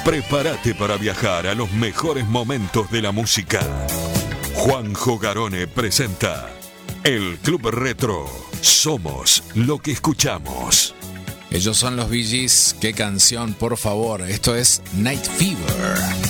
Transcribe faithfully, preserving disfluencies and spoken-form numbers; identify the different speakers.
Speaker 1: Prepárate para viajar a los mejores momentos de la música. Juanjo Garone presenta el Club Retro. Somos lo que escuchamos.
Speaker 2: Ellos son los Bee Gees. Qué canción, por favor. Esto es Night Fever.